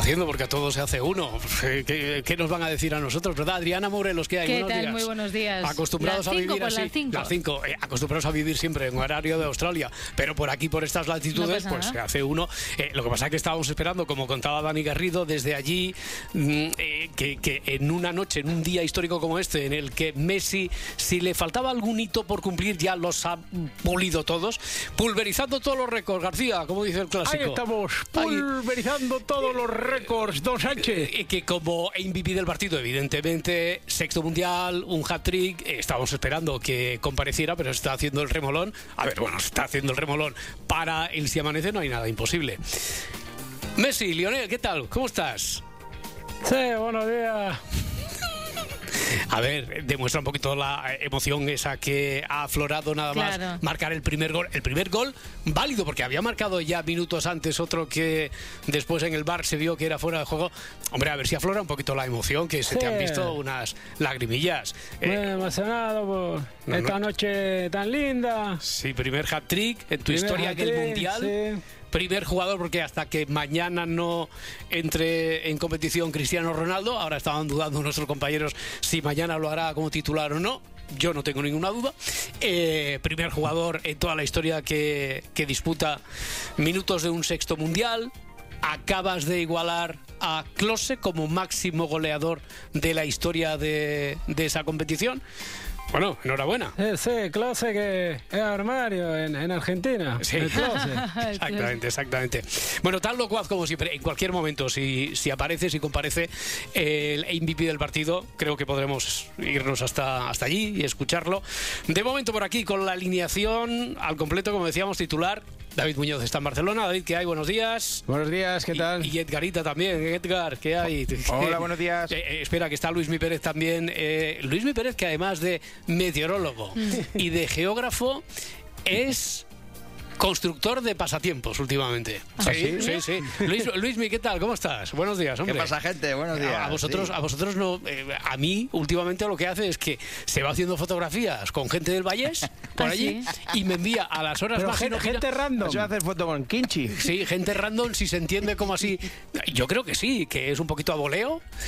haciendo? Porque a todos se hace uno. ¿Qué nos van a decir a nosotros, verdad? Adriana Morelos, ¿qué hay? ¿Qué buenos tal? días. Muy buenos días. Acostumbrados a vivir así. Las 5. Acostumbrados a vivir siempre en horario de Australia. Pero por aquí, por estas latitudes, no pues se hace uno. Lo que pasa es que estábamos esperando, como contaba Dani Garrido, desde allí, que en una noche, en un día histórico como este, en el que Messi, si le faltaba algún hito por cumplir, ya los ha pulido todos, pulverizando todos los récords, García, como dice el clásico. Ahí estamos, pulverizando todos los récords, don Sánchez. Que como MVP del partido, evidentemente, sexto mundial, un hat-trick, estábamos esperando que compareciera, pero está haciendo el remolón. A ver, bueno, está haciendo el remolón para el Si Amanece, no hay nada imposible. Messi, Lionel, ¿qué tal? ¿Cómo estás? Sí, buenos días. A ver, demuestra un poquito la emoción esa que ha aflorado nada más marcar el primer gol. El primer gol válido, porque había marcado ya minutos antes otro que después en el VAR se vio que era fuera de juego. Hombre, a ver si aflora un poquito la emoción, que se te han visto unas lagrimillas. Muy emocionado por esta noche tan linda. Sí, primer hat-trick en tu historia en el Mundial. Sí. Primer jugador, porque hasta que mañana no entre en competición Cristiano Ronaldo, ahora estaban dudando nuestros compañeros si mañana lo hará como titular o no. Yo no tengo ninguna duda. Primer jugador en toda la historia que disputa minutos de un sexto mundial. Acabas de igualar a Klose como máximo goleador de la historia de esa competición. Bueno, enhorabuena. Sí, Klose, que es armario en Argentina. Sí, exactamente. Bueno, tan locuaz como siempre, en cualquier momento, si aparece, si comparece el MVP del partido, creo que podremos irnos hasta allí y escucharlo. De momento por aquí, con la alineación al completo, como decíamos, titular. David Muñoz está en Barcelona. David, ¿qué hay? Buenos días. Buenos días, ¿qué tal? Y Edgarita también. Edgar, ¿qué hay? Hola, buenos días. Espera, que está Luismi Pérez también. Luismi Pérez, que además de meteorólogo y de geógrafo, es constructor de pasatiempos últimamente. Sí. Luismi, ¿qué tal? ¿Cómo estás? Buenos días, hombre. ¿Qué pasa, gente? Buenos días. A vosotros no. A mí, últimamente, lo que hace es que se va haciendo fotografías con gente del Vallés, por allí, y me envía a las horas más gente random. Se va a hacer foto con Kinchi. Sí, gente random, si se entiende como así. Yo creo que sí, que es un poquito a voleo. Sí.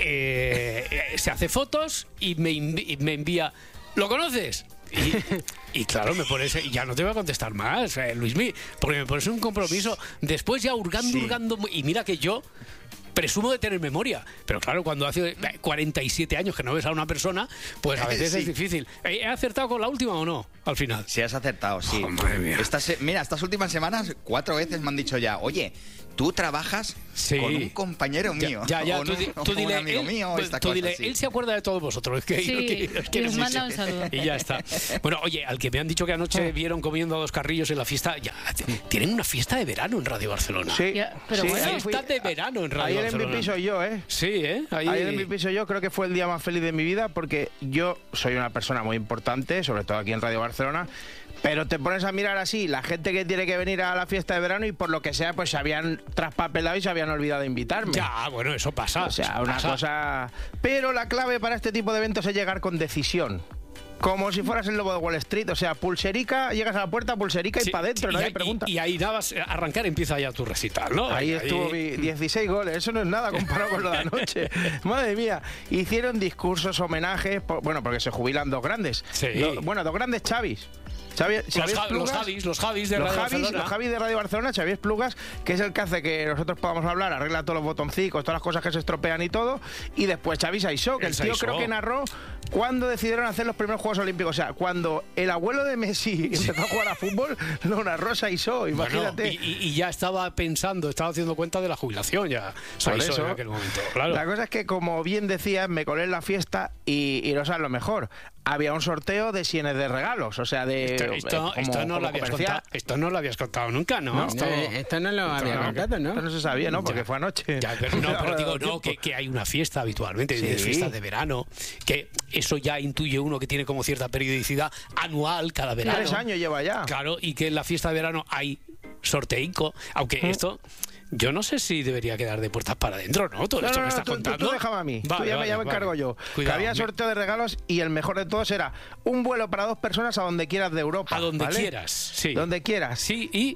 Se hace fotos y me envía. ¿Lo conoces? Y claro, me pones, y ya no te voy a contestar más, Luismi, porque me pones un compromiso. Después ya hurgando, y mira que yo presumo de tener memoria, pero claro, cuando hace 47 años que no ves a una persona, pues a veces es difícil. ¿He acertado con la última o no, al final? Sí, has acertado, sí. Oh, madre mía. Estas últimas semanas, 4 veces me han dicho ya, oye, tú trabajas con un compañero mío. Tú dile, un amigo mío. Tú dile, él se acuerda de todos vosotros. Es que nos manda un saludo. Y ya está. Bueno, oye, al que me han dicho que anoche vieron comiendo a Dos Carrillos en la fiesta, ya tienen una fiesta de verano en Radio Barcelona. Sí, pero bueno, fiesta de verano en Radio Barcelona. Ayer en mi piso yo, ¿eh? Sí, ¿eh? Ayer en mi piso yo creo que fue el día más feliz de mi vida, porque yo soy una persona muy importante, sobre todo aquí en Radio Barcelona. Pero te pones a mirar así, la gente que tiene que venir a la fiesta de verano y por lo que sea, pues se habían traspapelado y se habían olvidado de invitarme. Ya, bueno, eso pasa. O sea, una cosa... Pero la clave para este tipo de eventos es llegar con decisión. Como si fueras el lobo de Wall Street, o sea, pulserica, llegas a la puerta, pulserica y para adentro, nadie pregunta. Y ahí dabas, arrancar empieza ya tu recital, ¿no? Ahí estuvo 16 goles, eso no es nada comparado con lo de anoche. Madre mía, hicieron discursos, homenajes, porque se jubilan dos grandes. Sí. Dos grandes Chavis. Los Javis de Radio Barcelona. Los Javis de Radio Barcelona, Xavi Esplugas, que es el que hace que nosotros podamos hablar, arregla todos los botoncicos, todas las cosas que se estropean y todo, y después Xavi Saissó, que el tío creo que narró cuando decidieron hacer los primeros Juegos Olímpicos. O sea, cuando el abuelo de Messi empezó a jugar a fútbol, lo narró Saissó, imagínate. Bueno, y ya estaba haciendo cuenta de la jubilación ya. Saissó en aquel momento, claro. La cosa es que, como bien decías, me colé en la fiesta y no sabes lo mejor. Había un sorteo de sienes de regalos, o sea, esto no lo habías contado nunca, ¿no? Esto no lo había contado, ¿no? Esto no se sabía, ¿no? Porque fue anoche. Ya, pero digo, que hay una fiesta habitualmente, fiestas de verano, que eso ya intuye uno que tiene como cierta periodicidad anual cada verano. 3 años lleva ya. Claro, y que en la fiesta de verano hay sorteico, aunque esto... Yo no sé si debería quedar de puertas para adentro, ¿no? Todo esto que estás contando. Tú déjame a mí. Ya me encargo yo. Cuidado, que había sorteo de regalos y el mejor de todos era un vuelo para 2 personas a donde quieras de Europa. A donde quieras, sí. Donde quieras. Sí, y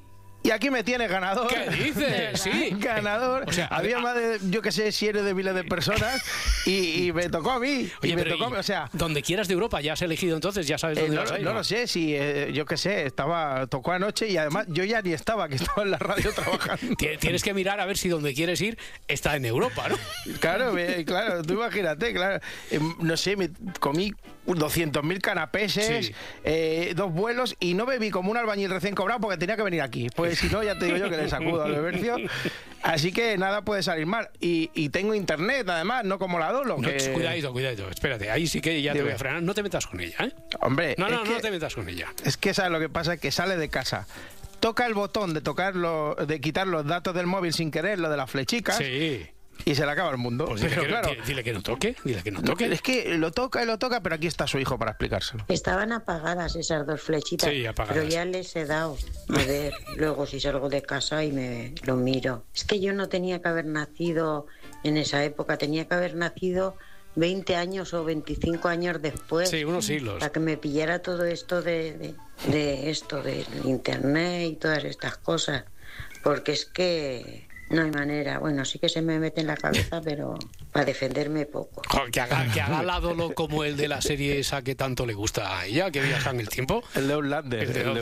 Y aquí me tiene ganador. ¿Qué dices? Sí. Ganador. O sea, había más de, yo que sé, cientos de miles de personas y me tocó a mí. Oye, o sea, donde quieras de Europa, ya has elegido entonces, ya sabes dónde vas a ir. No lo sé, si yo que sé, tocó anoche y además yo ya ni estaba, que estaba en la radio trabajando. Tienes que mirar a ver si donde quieres ir está en Europa, ¿no? Claro, tú imagínate, claro. No sé, me comí 200.000 canapeses, 2 vuelos y no bebí como un albañil recién cobrado porque tenía que venir aquí. Pues si no, ya te digo yo que le sacudo al Bebercio. Así que nada puede salir mal. Y tengo internet, además, no como la Dolo. No, cuidadito, espérate, ahí sí que ya te voy a frenar. No te metas con ella, ¿eh? Hombre, no te metas con ella. Es que ¿sabes lo que pasa? Es que sale de casa, toca el botón de quitar los datos del móvil sin querer, lo de las flechicas. Sí. Y se le acaba el mundo. Pues pero claro, dile que no toque. Es que lo toca, pero aquí está su hijo para explicárselo. Estaban apagadas esas 2 flechitas. Sí, apagadas. Pero ya les he dado. A ver, luego si salgo de casa y me lo miro. Es que yo no tenía que haber nacido en esa época, tenía que haber nacido 20 años o 25 años después. Sí, unos siglos. Para que me pillara todo esto de internet y todas estas cosas. Porque es que no hay manera. Bueno, sí que se me mete en la cabeza, pero para defenderme poco. Joder, que haga la Dolo como el de la serie esa que tanto le gusta a ella, que viaja en el tiempo. El de Outlander.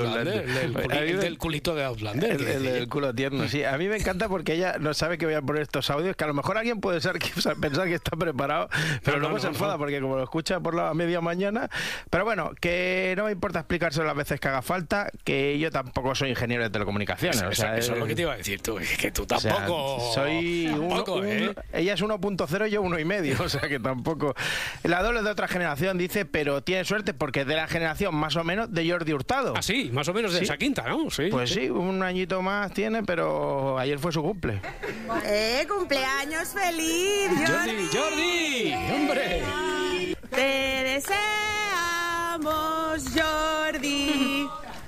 El del culito de Outlander. El del culo tierno, sí. A mí me encanta porque ella no sabe que voy a poner estos audios, que a lo mejor alguien puede pensar que está preparado, pero luego se enfada porque como lo escucha por la media mañana. Pero bueno, que no me importa explicárselo las veces que haga falta, que yo tampoco soy ingeniero de telecomunicaciones. Eso es lo que te iba a decir tú, que tú tampoco. Soy ella es 1.0 y yo 1,5, o sea que tampoco. La Dolo es de otra generación, dice, pero tiene suerte porque es de la generación más o menos de Jordi Hurtado. Ah, sí, más o menos de esa quinta, ¿no? Sí. Pues sí, un añito más tiene, pero ayer fue su cumple. ¡Cumpleaños feliz, Jordi! ¡Jordi! ¡Hombre! Te deseamos, Jordi.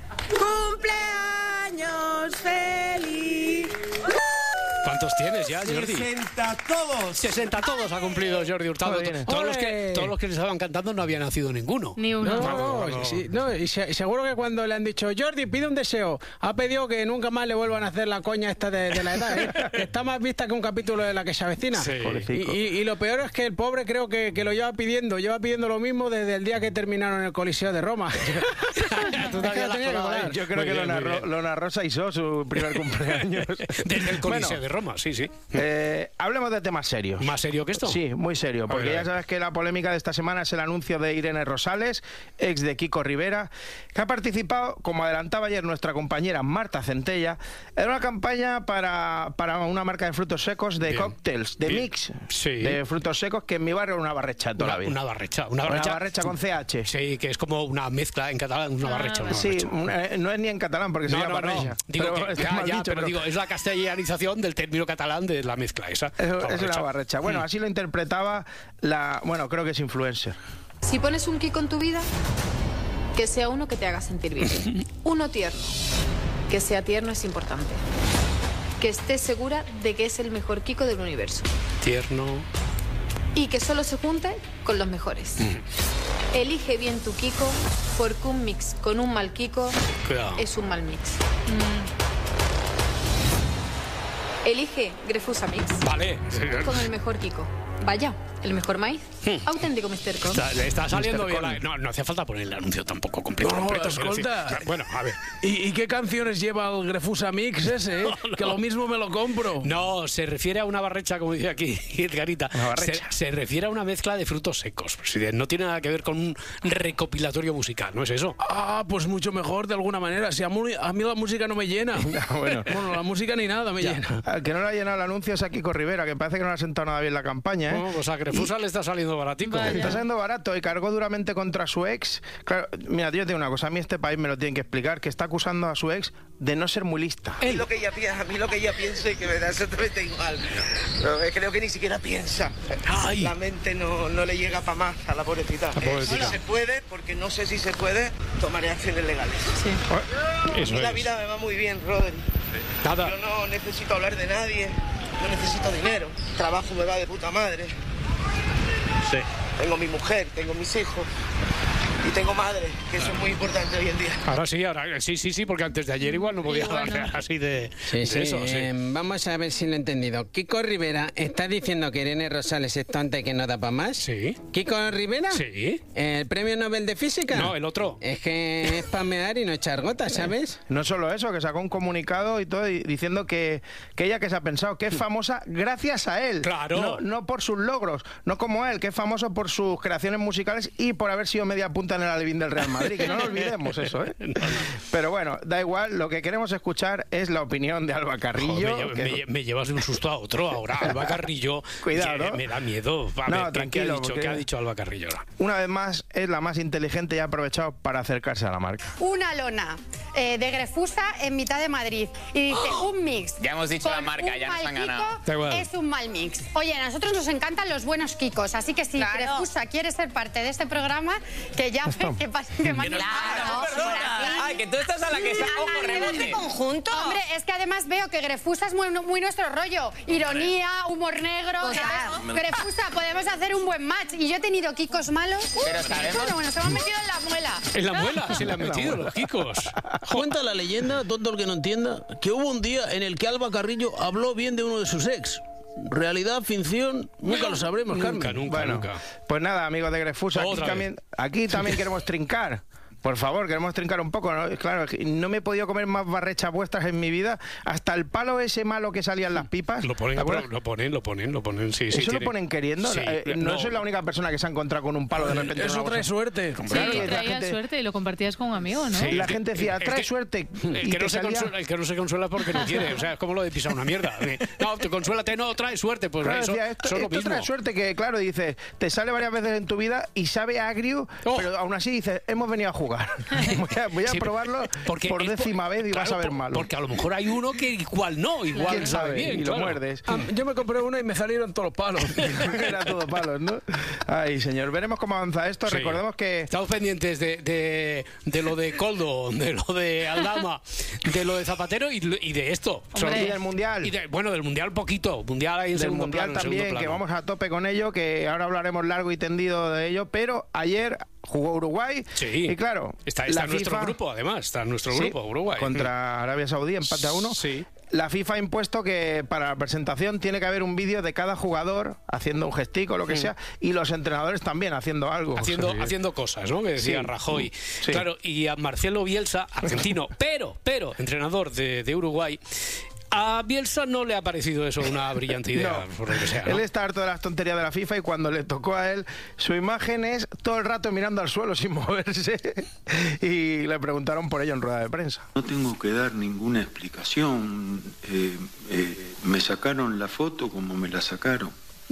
¡Cumpleaños feliz! ¿Cuántos tienes ya, Jordi? 60 todos. 60 todos ha cumplido Jordi Hurtado. Todos los que le estaban cantando no había nacido ninguno. Ni uno. Y seguro que cuando le han dicho, Jordi, pide un deseo, ha pedido que nunca más le vuelvan a hacer la coña esta de la edad, que está más vista que un capítulo de La que se avecina. Sí. Y lo peor es que el pobre creo que lo lleva pidiendo lo mismo desde el día que terminaron el Coliseo de Roma. Yo creo que lo narró Saisó, su primer cumpleaños. Desde el Coliseo de Roma, sí. Hablemos de temas serios. ¿Más serio que esto? Sí, muy serio, porque ya sabes que la polémica de esta semana es el anuncio de Irene Rosales, ex de Kiko Rivera, que ha participado, como adelantaba ayer nuestra compañera Marta Centella, en una campaña para una marca de frutos secos, de cócteles, de mix, de frutos secos, que en mi barrio es una barrecha toda la vida. Una barrecha con CH. Sí, que es como una mezcla en catalán, una barrecha. No es ni en catalán, porque se llama barrecha. Digo, es la castellanización del término catalán de la mezcla esa. Es una barrecha. Bueno, así lo interpretaba creo que es influencer. Si pones un Kiko en tu vida, que sea uno que te haga sentir bien. Uno tierno. Que sea tierno es importante. Que estés segura de que es el mejor Kiko del universo. Tierno. Y que solo se junte con los mejores. Elige bien tu Kiko, porque un mix con un mal Kiko es un mal mix. Elige Grefusa Mix. Vale. Con el mejor Kiko. Vaya, el mejor maíz. Auténtico Mr. Con. Está saliendo bien. No hace falta poner el anuncio tampoco completo. Escolta. Bueno, a ver. ¿Y qué canciones lleva el Grefusa Mix ese? No. Que lo mismo me lo compro. No, se refiere a una barrecha, como dice aquí Edgarita. Se refiere a una mezcla de frutos secos. No tiene nada que ver con un recopilatorio musical, ¿no es eso? Ah, pues mucho mejor de alguna manera. Si a mí la música no me llena. Bueno, la música ni nada me llena. Al que no le ha llenado el anuncio es a Kiko Rivera, que parece que no le ha sentado nada bien la campaña, ¿eh? No, pues a Grefusa le está saliendo baratico. Está saliendo barato y cargó duramente contra su ex. Claro, mira, yo te digo una cosa, a mí este país me lo tienen que explicar, que está acusando a su ex de no ser muy lista. A mí lo que ella piensa y que me da exactamente igual. No, creo que ni siquiera piensa. Ay. La mente no le llega para más a la pobrecita. Si se puede, porque no sé si se puede, tomaré acciones legales. Sí. La vida me va muy bien, Rodri. Nada. Yo no necesito hablar de nadie, no necesito dinero. El trabajo me va de puta madre. Sí. Tengo mi mujer, tengo mis hijos. Y tengo madre, que eso es muy importante hoy en día. Ahora sí, porque antes de ayer igual no podía hablar así de eso. Sí. Vamos a ver si lo he entendido. Kiko Rivera está diciendo que Irene Rosales es tonta y que no da para más. Sí. ¿Kiko Rivera? Sí. ¿El premio Nobel de Física? No, el otro. Es que es pamear y no echar gotas, ¿sabes? No solo eso, que sacó un comunicado y todo diciendo que ella que se ha pensado que es famosa gracias a él. Claro. No por sus logros, no como él, que es famoso por sus creaciones musicales y por haber sido media punta en el alevín del Real Madrid, que no nos olvidemos eso, ¿eh? No. Pero bueno, da igual, lo que queremos escuchar es la opinión de Alba Carrillo. Joder, me llevas de un susto a otro ahora. Alba Carrillo, cuidado, ¿no? Me da miedo. Tranquilo. ¿Qué ha dicho Alba Carrillo ahora? Una vez más, es la más inteligente y ha aprovechado para acercarse a la marca. Una lona de Grefusa en mitad de Madrid. Y dice, un mix. Ya hemos dicho la marca, ya nos han ganado. Es un mal mix. Oye, a nosotros nos encantan los buenos Kikos, así que si Grefusa quiere ser parte de este programa, que llame, que pase, que mande. Ay, que tú estás a la que está ojo rebote. Conjunto. Hombre, es que además veo que Grefusa es muy nuestro rollo. Ironía, humor negro. Grefusa, podemos hacer un buen match. Y yo he tenido Kikos malos. Pero sabemos. Bueno, se me han metido en la muela. ¿En la muela? Se le han metido los Kikos. Cuenta la leyenda, tonto el que no entienda, que hubo un día en el que Alba Carrillo habló bien de uno de sus ex. Realidad, ficción, nunca lo sabremos, Carmen. Nunca. Pues nada, amigos de Grefusa, aquí también queremos trincar. Por favor, queremos trincar un poco, ¿no? Claro, no me he podido comer más barrechas vuestras en mi vida. Hasta el palo ese malo que salía en las pipas. Lo ponen, sí. ¿Eso lo ponen queriendo? Sí, no soy la única persona que se ha encontrado con un palo de repente. Eso trae suerte. Sí, traía suerte y lo compartías con un amigo, ¿no? Sí, la gente decía, trae suerte. El que no se consuela porque no quiere. O sea, es como lo de pisar una mierda. No, te consuélate, no, trae suerte. Pues claro, eso, decía, esto esto trae suerte, que claro, dices, te sale varias veces en tu vida y sabe agrio, pero aún así dices, hemos venido a jugar. Voy a probarlo por décima vez y vas a ver malo. Porque a lo mejor hay uno que igual sabe bien. Y lo muerdes. Yo me compré uno y me salieron todos los palos. Era todo palos, ¿no? Ay, señor, veremos cómo avanza esto. Sí. Recordemos que... Estamos pendientes de lo de Koldo, de lo de Aldama, de lo de Zapatero y de esto. Y del Mundial. Del Mundial poquito. Mundial ahí en segundo plano. Del Mundial también, que vamos a tope con ello, que ahora hablaremos largo y tendido de ello, pero ayer jugó Uruguay. Sí. Y claro, está en nuestro grupo, además. Está en nuestro grupo, Uruguay. Contra Arabia Saudí, empate a 1. Sí. La FIFA ha impuesto que para la presentación tiene que haber un vídeo de cada jugador haciendo un gestico o lo que sea, y los entrenadores también haciendo algo. Haciendo cosas, ¿no? Que decía Rajoy. Sí. Claro, y a Marcelo Bielsa, argentino, pero entrenador de Uruguay. A Bielsa no le ha parecido eso una brillante idea, por lo que sea, ¿no? Él está harto de las tonterías de la FIFA y cuando le tocó a él, su imagen es todo el rato mirando al suelo sin moverse y le preguntaron por ello en rueda de prensa. No tengo que dar ninguna explicación. Me sacaron la foto como me la sacaron.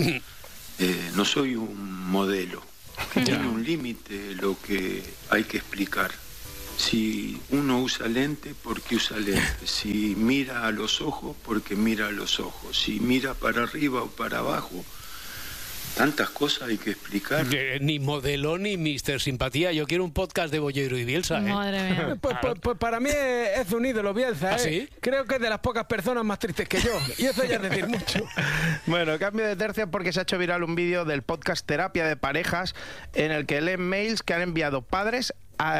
No soy un modelo. Tiene un límite lo que hay que explicar. Si uno usa lente, ¿por qué usa lente? Si mira a los ojos, ¿por qué mira a los ojos? Si mira para arriba o para abajo, tantas cosas hay que explicar. Ni modelo ni Mr. Simpatía. Yo quiero un podcast de Bollero y Bielsa. Madre mía. Pues para mí es un ídolo Bielsa. ¿Ah, sí? Creo que es de las pocas personas más tristes que yo. Y eso ya es decir mucho. Bueno, cambio de tercio porque se ha hecho viral un vídeo del podcast Terapia de Parejas en el que leen mails que han enviado padres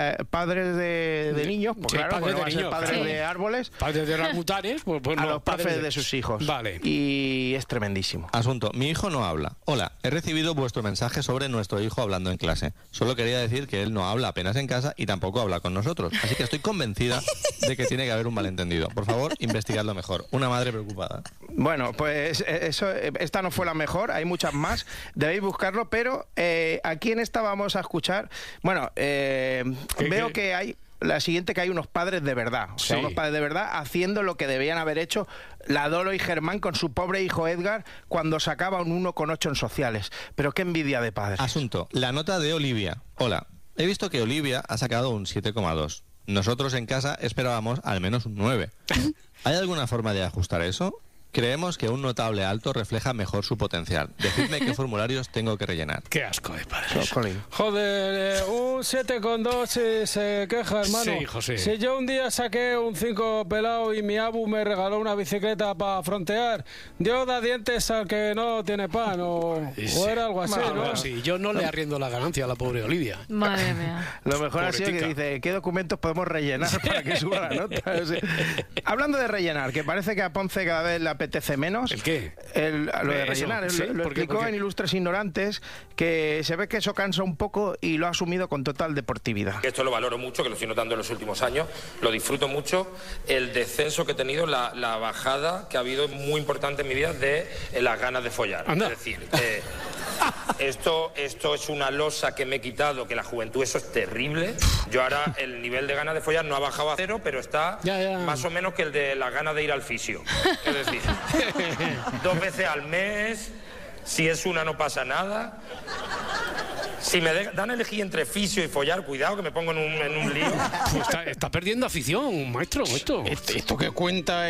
de niños, pues claro, padres de niños, padres de árboles, padres de orangutanes, pues a los profes de sus hijos. Vale. Y es tremendísimo. Asunto, mi hijo no habla. Hola, he recibido vuestro mensaje sobre nuestro hijo hablando en clase. Solo quería decir que él no habla apenas en casa y tampoco habla con nosotros. Así que estoy convencida de que tiene que haber un malentendido. Por favor, investigadlo mejor. Una madre preocupada. Bueno, pues esta no fue la mejor, hay muchas más. Debéis buscarlo, pero aquí en esta vamos a escuchar... Bueno, veo que hay la siguiente, que hay unos padres de verdad, o sea, unos padres de verdad haciendo lo que debían haber hecho la Dolo y Germán con su pobre hijo Edgar cuando sacaba un 1,8 en sociales. Pero qué envidia de padres. Asunto, la nota de Olivia. Hola, he visto que Olivia ha sacado un 7,2. Nosotros en casa esperábamos al menos un 9. ¿Hay alguna forma de ajustar eso? Creemos que un notable alto refleja mejor su potencial. Decidme qué formularios tengo que rellenar. Qué asco de padre. Joder, un 7,2 si se queja, hermano. Sí, José. Si yo un día saqué un 5 pelado y mi abu me regaló una bicicleta para frontear, Dios da dientes al que no tiene pan, o era algo así, ¿no? Sí, yo no le arriendo la ganancia a la pobre Olivia. Madre mía. Lo mejor ha sido que Pobretica. dice, ¿qué documentos podemos rellenar para que suba la nota? O sea, hablando de rellenar, que parece que a Ponce cada vez le apetece menos. ¿El qué? Lo de Eso, rellenar. ¿sí? Lo ¿Por qué? explicó ¿Por qué? en Ilustres Ignorantes, que se ve que eso cansa un poco y lo ha asumido con total deportividad. Esto lo valoro mucho, que lo estoy notando en los últimos años, lo disfruto mucho, el descenso que he tenido, la bajada que ha habido muy importante en mi vida de las ganas de follar. Anda. Es decir, esto es una losa que me he quitado, que la juventud eso es terrible. Yo ahora el nivel de ganas de follar no ha bajado a cero, pero está más o menos que el de las ganas de ir al fisio. Es decir, 2 veces al mes, si es una no pasa nada. Si me dan a elegir entre fisio y follar, cuidado que me pongo en un lío. Está perdiendo afición, maestro. Esto que cuenta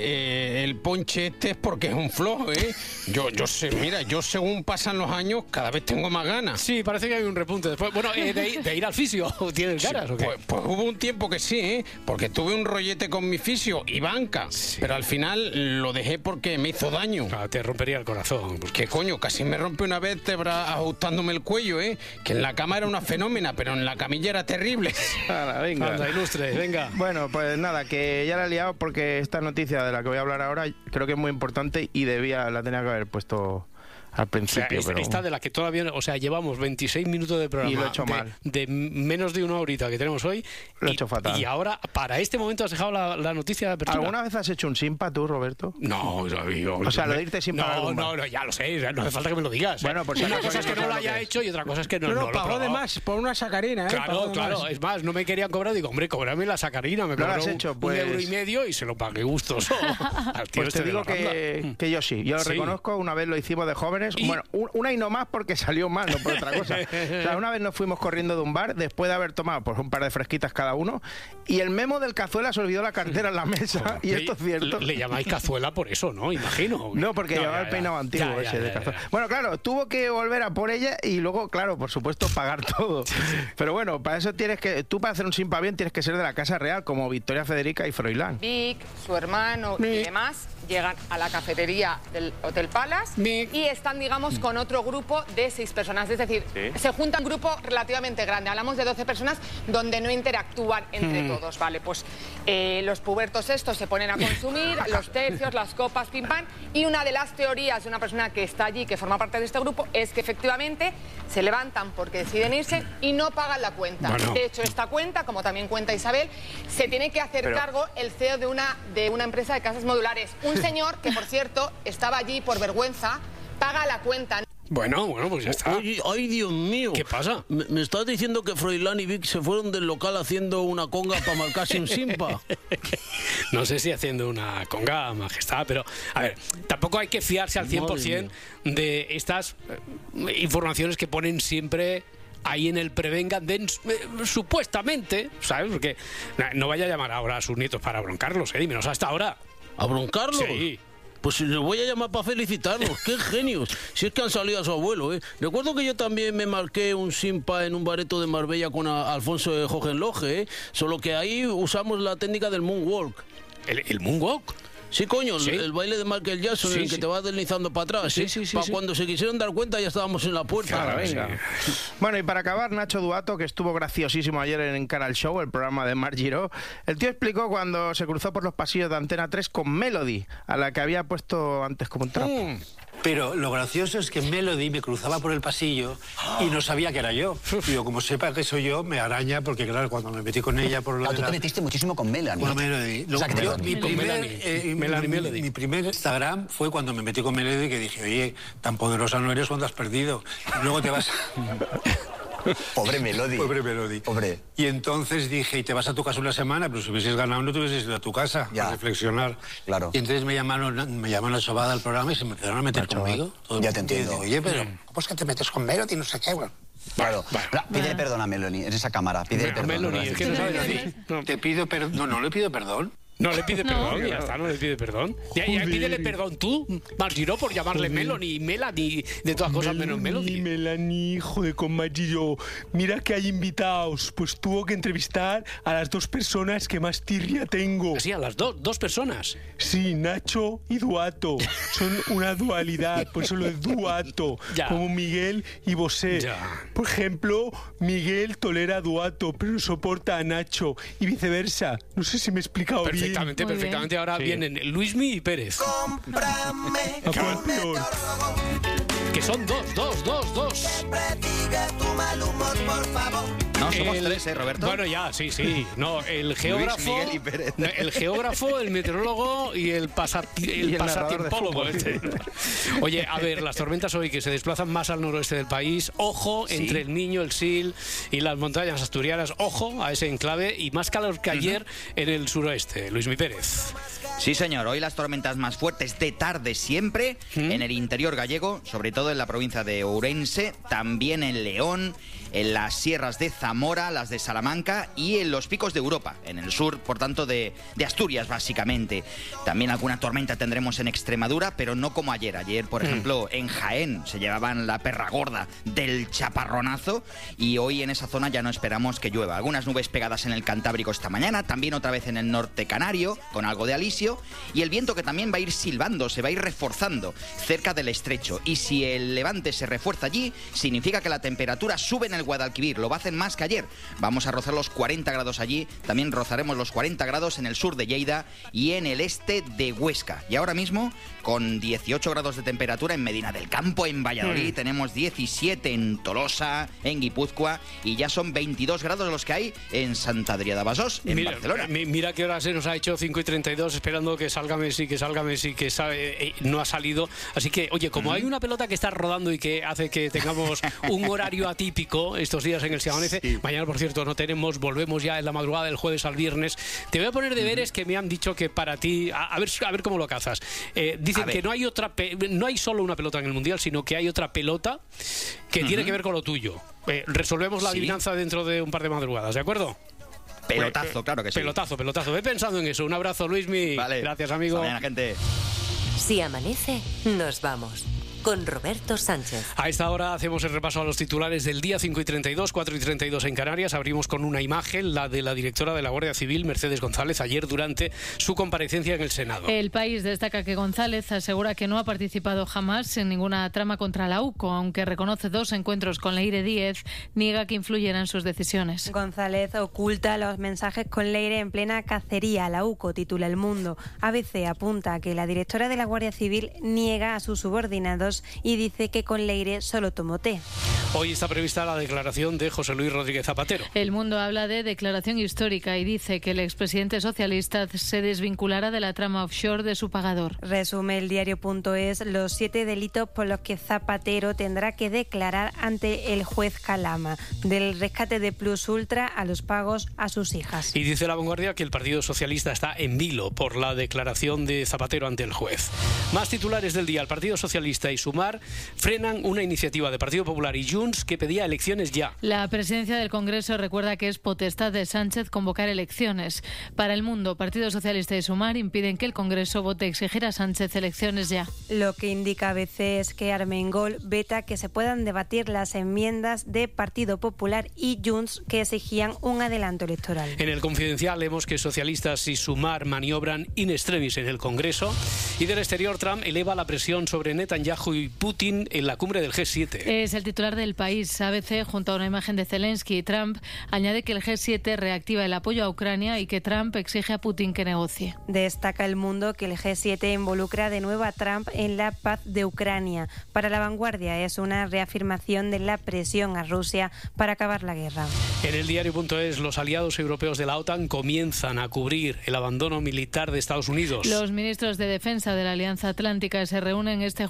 el ponche este es porque es un flojo, ¿eh? Yo sé, mira, yo según pasan los años cada vez tengo más ganas. Sí, parece que hay un repunte después. Bueno, de ir al fisio, ¿tienes ganas o qué? Pues hubo un tiempo que sí, ¿eh? Porque tuve un rollete con mi fisio y banca, pero al final lo dejé porque me hizo daño. Te rompería el corazón. ¿Qué coño? Casi me rompe una vértebra ajustándome el cuello, ¿eh? Que en la cama era una fenómena, pero en la camilla era terrible. Venga. Anda, ilustre, venga. Bueno, pues nada, que ya la he liado porque esta noticia de la que voy a hablar ahora creo que es muy importante y la tenía que haber puesto al principio. Esta de la que todavía, o sea, llevamos 26 minutos de programa. Y lo he hecho mal. De menos de una horita que tenemos hoy. Lo he hecho fatal. Y ahora, para este momento, has dejado la noticia de apertura. ¿Alguna vez has hecho un simpa tú, Roberto? No, o sea, lo de irte sin pagar. No, ya lo sé, no hace falta que me lo digas. Bueno, pues una cosa es que no lo haya hecho y otra cosa es que no lo pagó de más por una sacarina, ¿eh? Claro, es más, no me querían cobrar, digo, hombre, cóbrame la sacarina, me cobró un euro y medio y se lo pagué gustoso. Pues te digo que yo sí, yo lo reconozco, una vez lo hicimos de jóvenes, bueno, una y no más porque salió mal, no por otra cosa. O sea, una vez nos fuimos corriendo de un bar después de haber tomado pues un par de fresquitas cada uno y el memo del cazuela se olvidó la cartera en la mesa y esto es cierto. Le llamáis cazuela por eso, ¿no? Imagino. No, porque llevaba el peinado antiguo de cazuela. Bueno, claro, tuvo que volver a por ella y luego, claro, por supuesto, pagar todo. Pero bueno, para eso tú para hacer un simpa bien tienes que ser de la Casa Real, como Victoria Federica y Froilán. Vic, su hermano y demás llegan a la cafetería del Hotel Palace y están, digamos, con otro grupo de 6 personas. Es decir, se junta un grupo relativamente grande. Hablamos de 12 personas donde no interactúan entre todos, ¿vale? Pues los pubertos estos se ponen a consumir, los tercios, las copas, pim pam. Y una de las teorías de una persona que está allí, que forma parte de este grupo, es que efectivamente se levantan porque deciden irse y no pagan la cuenta. Bueno. De hecho, esta cuenta, como también cuenta Isabel, se tiene que hacer cargo el CEO de una empresa de casas modulares. Un señor que, por cierto, estaba allí por vergüenza, paga la cuenta. Bueno, pues ya está. Oye, ay, Dios mío. ¿Qué pasa? ¿Me estás diciendo que Froilán y Vic se fueron del local haciendo una conga para marcarse un simpa? No sé si haciendo una conga, majestad, pero a ver, tampoco hay que fiarse al 100% de estas informaciones que ponen siempre ahí en el prevengan supuestamente, ¿sabes? Porque no vaya a llamar ahora a sus nietos para broncarlos, dímenos hasta ahora. ¿A broncarlos? Sí. Pues les voy a llamar para felicitarlos. ¡Qué genios! Si es que han salido a su abuelo, ¿eh? Recuerdo que yo también me marqué un simpa en un bareto de Marbella con Alfonso de Hohenlohe, ¿eh? Solo que ahí usamos la técnica del moonwalk. ¿El moonwalk? Sí, coño, el baile de Michael Jackson, en el que te vas deslizando para atrás. Cuando se quisieron dar cuenta ya estábamos en la puerta. Claro, venga. Bueno, y para acabar, Nacho Duato, que estuvo graciosísimo ayer en Canal Show, el programa de Marc Giró, el tío explicó cuando se cruzó por los pasillos de Antena 3 con Melody, a la que había puesto antes como un trapo. Pero lo gracioso es que Melody me cruzaba por el pasillo y no sabía que era yo. Digo, como sepa que soy yo, me araña, porque claro, cuando me metí con ella por lo de tú te metiste muchísimo con Melanie. Con Melody. O sea, que mi primer Instagram fue cuando me metí con Melody, que dije, oye, tan poderosa no eres cuando has perdido. Y luego te vas... Pobre Melody. Pobre Melody. Pobre. Y entonces dije, y te vas a tu casa una semana, pero si hubieses ganado no te hubieses ido a tu casa a reflexionar. Claro. Y entonces me llamaron a Sobada al programa y se me empezaron a meter conmigo. Ya te entiendo. Digo, oye, pero ¿cómo es que te metes con Melody? No sé qué, güey. Claro. Pídele perdón a Melanie en esa cámara. Pídele perdón. Melanie, es que no sabe decir. Te pido perdón. No le pido perdón. No le pide perdón, ya está, no le pide perdón. Ya pídele perdón tú, Marc Giró, por llamarle Meloni y Melanie, de todas cosas menos Melody. Melanie, hijo de con Marc Giró. Mira que hay invitados, pues tuvo que entrevistar a las 2 personas que más tirria tengo. Sí, a las dos personas. Sí, Nacho y Duato. Son una dualidad, por eso lo es Duato. Ya. Como Miguel y Bosé. Ya. Por ejemplo, Miguel tolera a Duato, pero no soporta a Nacho. Y viceversa. No sé si me he explicado bien. Perfectamente. Ahora vienen Luismi y Pérez. ¿A cuál peor? Que son dos. No, somos 3, Roberto. Bueno, ya, sí. No, el geógrafo, Luis, Miguel y Pérez. El geógrafo, el meteorólogo y el pasatiempólogo. Oye, a ver, las tormentas hoy que se desplazan más al noroeste del país, ojo, entre el Niño, el Sil y las montañas asturianas, ojo a ese enclave y más calor que ayer en el suroeste. Luismi Pérez. Sí, señor. Hoy las tormentas más fuertes de tarde siempre en el interior gallego, sobre todo en la provincia de Ourense, también en León, en las sierras de Zamora, las de Salamanca y en los picos de Europa, en el sur, por tanto, de Asturias, básicamente. También alguna tormenta tendremos en Extremadura, pero no como ayer. Ayer, por ejemplo, en Jaén se llevaban la perra gorda del chaparronazo y hoy en esa zona ya no esperamos que llueva. Algunas nubes pegadas en el Cantábrico esta mañana, también otra vez en el norte canario, con algo de alisio, y el viento que también va a ir silbando, se va a ir reforzando cerca del estrecho. Y si el levante se refuerza allí, significa que la temperatura sube en el Guadalquivir, lo va a hacer más que ayer. Vamos a rozar los 40 grados allí, también rozaremos los 40 grados en el sur de Lleida y en el este de Huesca. Y ahora mismo, con 18 grados de temperatura en Medina del Campo, en Valladolid, tenemos 17 en Tolosa, en Guipúzcoa, y ya son 22 grados los que hay en Sant Adrià de Besòs, en Barcelona. Mira qué hora se nos ha hecho, 5:32, esperando que salga Messi, que no ha salido. Así que, oye, como hay una pelota que está rodando y que hace que tengamos un horario atípico estos días en el Se Amanece, mañana, por cierto, no tenemos, volvemos ya en la madrugada del jueves al viernes. Te voy a poner deberes que me han dicho que para ti, a ver cómo lo cazas. Dicen que no hay solo una pelota en el Mundial, sino que hay otra pelota que tiene que ver con lo tuyo. Resolvemos la adivinanza dentro de un par de madrugadas, ¿de acuerdo? Pelotazo, claro que sí. Pelotazo. Ve pensando en eso. Un abrazo, Luismi. Vale. Gracias, amigo. Hasta mañana, gente. Si amanece, nos vamos. Con Roberto Sánchez. A esta hora hacemos el repaso a los titulares del día. 5:32, 4:32 en Canarias. Abrimos con una imagen, la de la directora de la Guardia Civil, Mercedes González, ayer durante su comparecencia en el Senado. El País destaca que González asegura que no ha participado jamás en ninguna trama contra la UCO, aunque reconoce 2 encuentros con Leire Díez, niega que influyeran en sus decisiones. González oculta los mensajes con Leire en plena cacería. La UCO, titula El Mundo. ABC apunta a que la directora de la Guardia Civil niega a sus subordinados y dice que con Leire solo tomó té. Hoy está prevista la declaración de José Luis Rodríguez Zapatero. El Mundo habla de declaración histórica y dice que el expresidente socialista se desvinculará de la trama offshore de su pagador. Resume el diario.es los 7 delitos por los que Zapatero tendrá que declarar ante el juez Calama, del rescate de Plus Ultra a los pagos a sus hijas. Y dice La Vanguardia que el Partido Socialista está en vilo por la declaración de Zapatero ante el juez. Más titulares del día. El Partido Socialista y Sumar frenan una iniciativa de Partido Popular y Junts que pedía elecciones ya. La presidencia del Congreso recuerda que es potestad de Sánchez convocar elecciones. Para El Mundo, Partido Socialista y Sumar impiden que el Congreso vote exigir a Sánchez elecciones ya. Lo que indica ABC es que Armengol veta que se puedan debatir las enmiendas de Partido Popular y Junts que exigían un adelanto electoral. En El Confidencial leemos que socialistas y Sumar maniobran in extremis en el Congreso, y del exterior Trump eleva la presión sobre Netanyahu y Putin en la cumbre del G7. Es el titular del País. ABC, junto a una imagen de Zelensky y Trump, añade que el G7 reactiva el apoyo a Ucrania y que Trump exige a Putin que negocie. Destaca El Mundo que el G7 involucra de nuevo a Trump en la paz de Ucrania. Para La Vanguardia es una reafirmación de la presión a Rusia para acabar la guerra. En el diario.es, los aliados europeos de la OTAN comienzan a cubrir el abandono militar de Estados Unidos. Los ministros de Defensa de la Alianza Atlántica se reúnen este jueves en Bruselas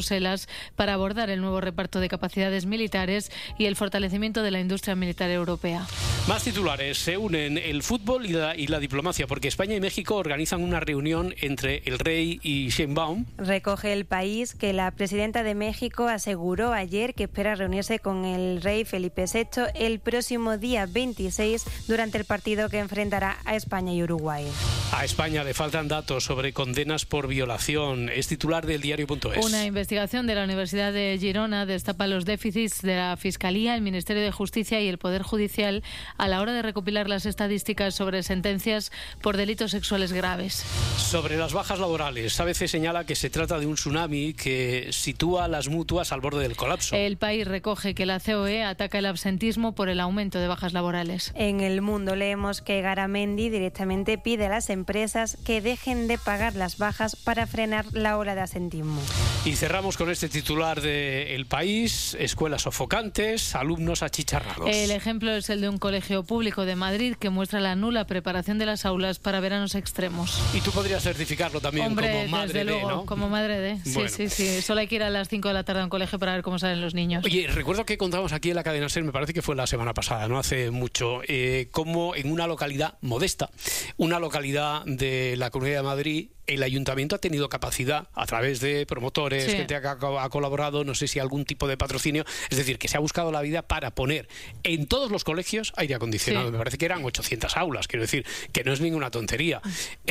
Bruselas para abordar el nuevo reparto de capacidades militares y el fortalecimiento de la industria militar europea. Más titulares. Se unen el fútbol y la diplomacia, porque España y México organizan una reunión entre el rey y Sheinbaum. Recoge El País que la presidenta de México aseguró ayer que espera reunirse con el rey Felipe VI el próximo día 26 durante el partido que enfrentará a España y Uruguay. A España le faltan datos sobre condenas por violación. Es titular del diario.es. Una investigación de la Universidad de Girona destapa los déficits de la Fiscalía, el Ministerio de Justicia y el Poder Judicial a la hora de recopilar las estadísticas sobre sentencias por delitos sexuales graves. Sobre las bajas laborales, ABC señala que se trata de un tsunami que sitúa a las mutuas al borde del colapso. El País recoge que la COE ataca el absentismo por el aumento de bajas laborales. En El Mundo leemos que Garamendi directamente pide a las empresas que dejen de pagar las bajas para frenar la ola de absentismo. Y cerramos con este titular de El País: escuelas sofocantes, alumnos achicharrados. El ejemplo es el de un colegio público de Madrid que muestra la nula preparación de las aulas para veranos extremos. Y tú podrías certificarlo también. Hombre, como madre desde luego, ¿no? Como madre de. Bueno. Sí. Solo hay que ir a las 5 de la tarde a un colegio para ver cómo salen los niños. Oye, recuerdo que contamos aquí en la cadena SER, me parece que fue la semana pasada, no hace mucho, como en una localidad modesta, una localidad de la Comunidad de Madrid, el ayuntamiento ha tenido capacidad, a través de promotores, Sí. gente que ha colaborado, no sé si algún tipo de patrocinio, es decir, que se ha buscado la vida para poner en todos los colegios aire acondicionado. Sí. Me parece que eran 800 aulas, quiero decir, que no es ninguna tontería.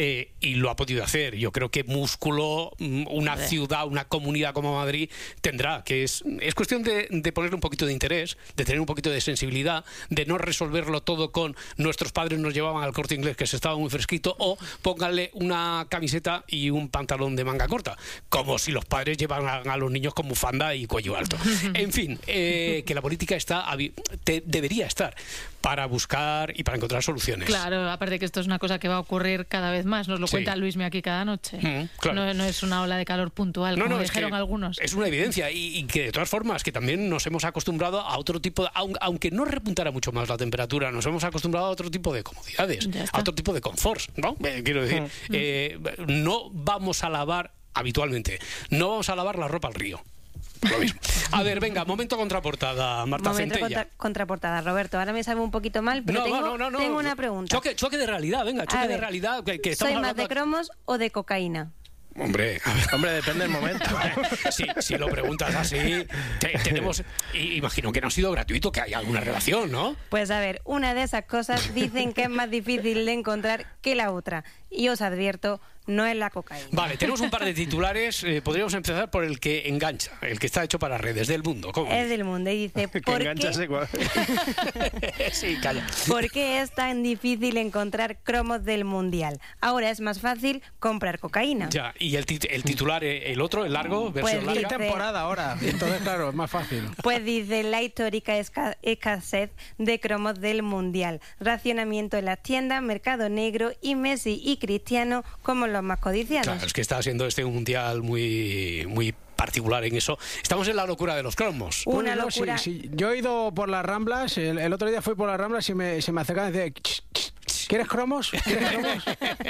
Y lo ha podido hacer. Yo creo que músculo, una ciudad, una comunidad como Madrid tendrá, que es cuestión de ponerle un poquito de interés, de tener un poquito de sensibilidad, de no resolverlo todo con nuestros padres nos llevaban al Corte Inglés que se estaba muy fresquito, o pónganle una camiseta y un pantalón de manga corta, como si los padres llevan a los niños con bufanda y cuello alto. En fin, que la política debería estar para buscar y para encontrar soluciones. Claro, aparte que esto es una cosa que va a ocurrir cada vez más, nos lo Sí. cuenta Luismi aquí cada noche. Claro. No es una ola de calor puntual, como es dijeron que algunos. Es una evidencia y que de todas formas que también nos hemos acostumbrado a otro tipo de, aunque no repuntara mucho más la temperatura, nos hemos acostumbrado a otro tipo de comodidades, a otro tipo de confort, ¿no? Quiero decir, no vamos a lavar habitualmente, no vamos a lavar la ropa al río. Lo mismo. A ver, venga, momento contraportada, Marta Centella. Contraportada, Roberto. Ahora me sabe un poquito mal, pero tengo una pregunta. Choque de realidad, venga, choque de realidad. Que estamos ¿Soy más hablando... de cromos o de cocaína? Hombre, depende del momento. Si lo preguntas así, tenemos... Imagino que no ha sido gratuito, que hay alguna relación, ¿no? Pues a ver, una de esas cosas dicen que es más difícil de encontrar que la otra. Y os advierto, no es la cocaína. Vale, tenemos un par de titulares. Podríamos empezar por el que engancha, el que está hecho para redes, del Mundo. ¿Cómo? Es del Mundo y dice... Sí, calla. ¿Por qué es tan difícil encontrar cromos del Mundial? Ahora es más fácil comprar cocaína. Ya, y el titular, el otro, el largo, versión Pues larga. dice- temporada ahora, entonces claro, es más fácil. Pues dice la histórica escasez de cromos del Mundial, racionamiento en las tiendas, mercado negro y Messi y Cristiano como los más codiciados. Claro, es que está siendo este un mundial muy particular en eso. Estamos en la locura de los cromos. Una locura. Sí. Yo he ido por las Ramblas, el otro día fui por las Ramblas y se me acercaban y decían, ¿quieres cromos? ¿Quieres cromos?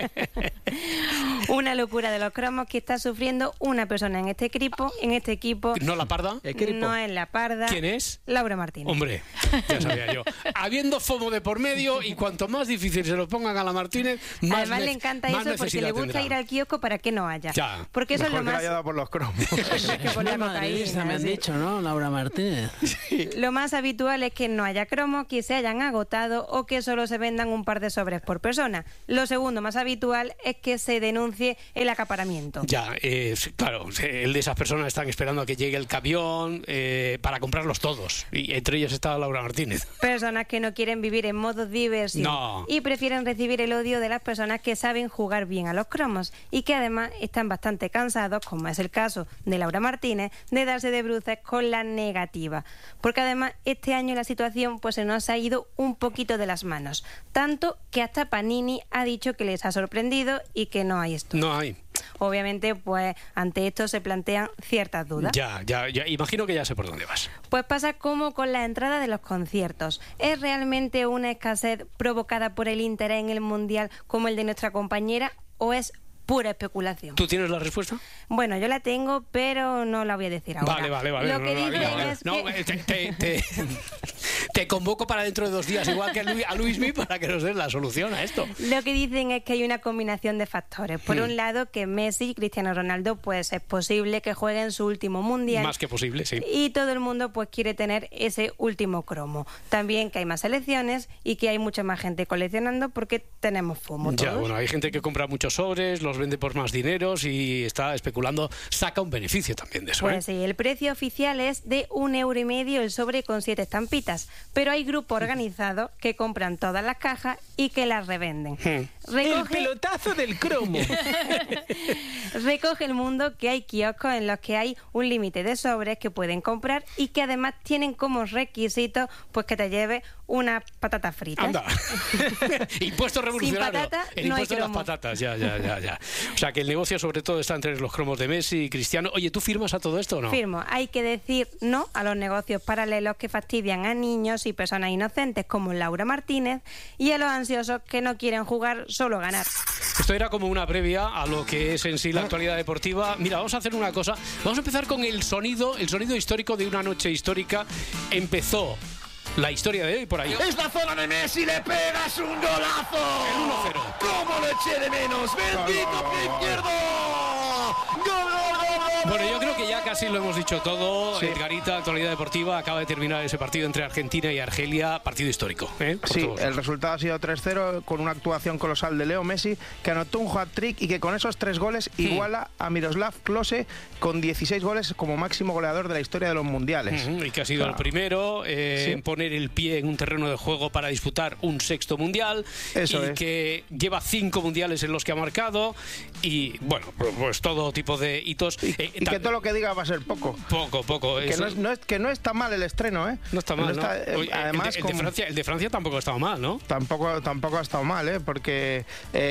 Una locura de los cromos que está sufriendo una persona en este equipo. ¿No la Parda? No es la Parda. ¿Quién es? Laura Martínez. Hombre, ya sabía yo. Habiendo FOMO de por medio, y cuanto más difícil se lo pongan a la Martínez, más Además le encanta más eso porque necesidad le gusta tendrá. ir al kiosco para que no haya. Ya. Porque eso es lo Mejor que más... la haya dado por los cromos. por la madridista, me han cocaína, sí. dicho, ¿no? Laura Martínez. Lo más habitual es que no haya cromos, que se hayan agotado o que solo se vendan un par de sobres por persona. Lo segundo más habitual es que se denuncie el acaparamiento. Ya, claro, el de esas personas están esperando a que llegue el camión para comprarlos todos. Y entre ellos está Laura Martínez. Personas que no quieren vivir en modo diversión No. y prefieren recibir el odio de las personas que saben jugar bien a los cromos y que además están bastante cansados, como es el caso de Laura Martínez, de darse de bruces con la negativa. Porque además este año la situación pues se nos ha ido un poquito de las manos. Tanto que hasta Panini ha dicho que les ha sorprendido y que no hay esto. No hay. Obviamente, pues ante esto se plantean ciertas dudas. Ya, imagino que ya sé por dónde vas. Pues pasa como con la entrada de los conciertos. ¿Es realmente una escasez provocada por el interés en el Mundial como el de nuestra compañera o es pura especulación. ¿Tú tienes la respuesta? Bueno, yo la tengo, pero no la voy a decir ahora. Vale. Lo que dicen es que... te convoco para dentro de 2 días, igual que a Luismi, para que nos des la solución a esto. Lo que dicen es que hay una combinación de factores. Por un lado, que Messi y Cristiano Ronaldo, pues es posible que jueguen su último mundial. Más que posible, sí. Y todo el mundo pues quiere tener ese último cromo. También que hay más selecciones y que hay mucha más gente coleccionando porque tenemos FOMO todos. Ya, bueno, hay gente que compra muchos sobres, los vende por más dineros y está especulando, saca un beneficio también de eso. Pues sí, el precio oficial es de 1,50 € el sobre con 7 estampitas, pero hay grupos organizados que compran todas las cajas y que las revenden. El pelotazo del cromo. Recoge el mundo que hay kioscos en los que hay un límite de sobres que pueden comprar y que además tienen como requisito pues que te lleve unas patatas fritas. Anda. Impuesto revolucionario. Sin patata, el no hay impuesto de las cromo. patatas, ya. O sea, que el negocio sobre todo está entre los cromos de Messi y Cristiano. Oye, ¿tú firmas a todo esto o no? Firmo. Hay que decir no a los negocios paralelos que fastidian a niños y personas inocentes como Laura Martínez y a los ansiosos que no quieren jugar, solo ganar. Esto era como una previa a lo que es en sí la actualidad deportiva. Mira, vamos a hacer una cosa. Vamos a empezar con el sonido histórico de una noche histórica. Empezó la historia de hoy por ahí. Es la zona de Messi, le pegas un golazo. El 1-0. ¿Cómo lo eché de menos? ¡Bendito pie izquierdo! ¡Gol! Bueno, yo creo que ya casi lo hemos dicho todo. Sí. Edgarita, actualidad deportiva, acaba de terminar ese partido entre Argentina y Argelia, partido histórico. Sí, el resultado ha sido 3-0 con una actuación colosal de Leo Messi, que anotó un hat-trick y que con esos 3 goles iguala a Miroslav Klose con 16 goles como máximo goleador de la historia de los mundiales. Y que ha sido el primero en poner el pie en un terreno de juego para disputar un 6º mundial. Eso y que lleva 5 mundiales en los que ha marcado y, bueno, pues todo tipo de hitos. Y que todo lo que diga va a ser poco. Poco. Que no está mal el estreno, ¿eh? No está mal, Oye, además, el de Francia tampoco ha estado mal, ¿no? Tampoco ha estado mal, ¿eh? Porque,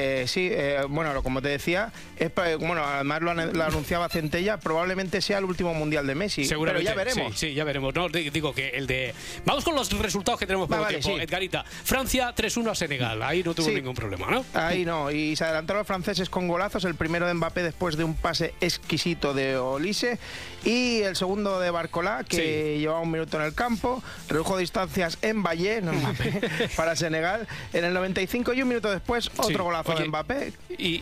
bueno, como te decía, además lo anunciaba Centella, probablemente sea el último mundial de Messi. Seguramente. Pero ya veremos. Sí, ya veremos. No, digo que el de... Vamos con los resultados que tenemos poco tiempo. Sí. Edgarita, Francia 3-1 a Senegal. Ahí no tuvo ningún problema, ¿no? Ahí no. Y se adelantaron los franceses con golazos. El primero de Mbappé después de un pase exquisito de Olise y el segundo de Barcola, que llevaba 1 minuto en el campo, redujo distancias en Valle, para Senegal en el 95 y 1 minuto después otro golazo de Mbappé.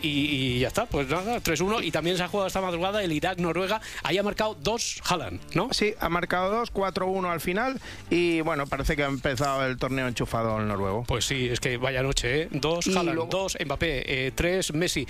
Y ya está, pues nada, 3-1. Y también se ha jugado esta madrugada el Irak-Noruega. Ahí ha marcado 2 Haaland, ¿no? Sí, ha marcado 2, 4-1 al final y bueno, parece que ha empezado el torneo enchufado el noruego. Pues sí, es que vaya noche, ¿eh? 2 Haaland, 2 Mbappé, 3 Messi.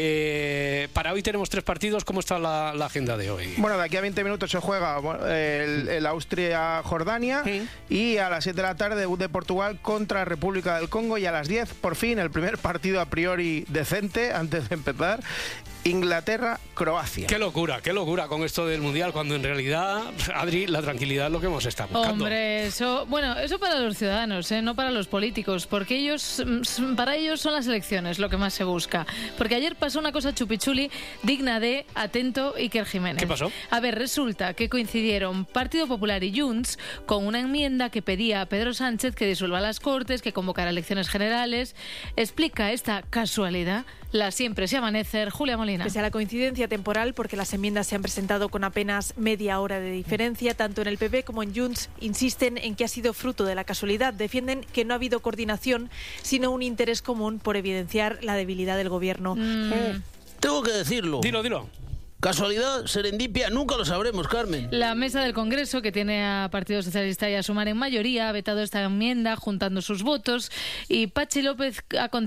Para hoy tenemos 3 partidos. ¿Cómo está la agenda de hoy? Bueno, de aquí a 20 minutos se juega el Austria-Jordania y a las 7 de la tarde debut de Portugal contra República del Congo y a las 10 por fin el primer partido a priori decente antes de empezar, Inglaterra-Croacia. Qué locura con esto del Mundial, cuando en realidad, Adri, la tranquilidad es lo que hemos estado buscando. Hombre, eso para los ciudadanos, no para los políticos, porque para ellos son las elecciones lo que más se busca. Porque ayer pasó una cosa chupichuli digna de atento Iker Jiménez. ¿Qué pasó? A ver, resulta que coincidieron Partido Popular y Junts con una enmienda que pedía a Pedro Sánchez que disuelva las Cortes, que convocara elecciones generales. Explica esta casualidad la siempre se amanecer Julia Molina. Pese a la coincidencia temporal, porque las enmiendas se han presentado con apenas media hora de diferencia, tanto en el PP como en Junts insisten en que ha sido fruto de la casualidad. Defienden que no ha habido coordinación, sino un interés común por evidenciar la debilidad del gobierno. Tengo que decirlo. Dilo. Casualidad, serendipia, nunca lo sabremos, Carmen. La mesa del Congreso, que tiene a Partido Socialista y a Sumar en mayoría, ha vetado esta enmienda juntando sus votos y Patxi López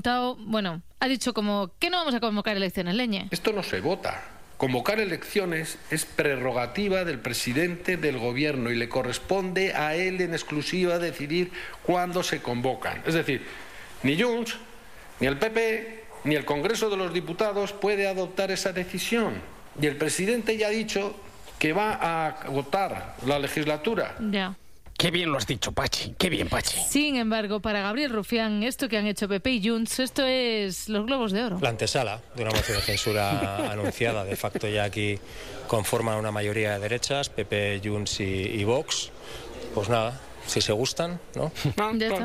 ha dicho como que no vamos a convocar elecciones, leñe. Esto no se vota. Convocar elecciones es prerrogativa del presidente del gobierno y le corresponde a él en exclusiva decidir cuándo se convocan. Es decir, ni Junts, ni el PP, ni el Congreso de los Diputados puede adoptar esa decisión. Y el presidente ya ha dicho que va a agotar la legislatura. Ya. Qué bien lo has dicho, Pachi. Qué bien, Pachi. Sin embargo, para Gabriel Rufián, esto que han hecho PP y Junts, esto es los globos de oro. La antesala de una moción de censura anunciada. De facto ya aquí conforman una mayoría de derechas, PP, Junts y Vox. Pues nada, si se gustan, ¿no? Ya está.